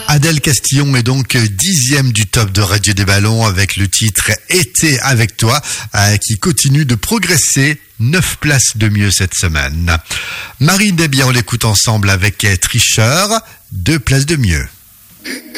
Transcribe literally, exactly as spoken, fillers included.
Adèle Castillon est donc dixième du top de Radio des Ballons avec le titre « Été avec toi euh, » qui continue de progresser. Neuf places de mieux cette semaine. Marine Desbiens, on l'écoute ensemble avec Tricheur. Deux places de mieux.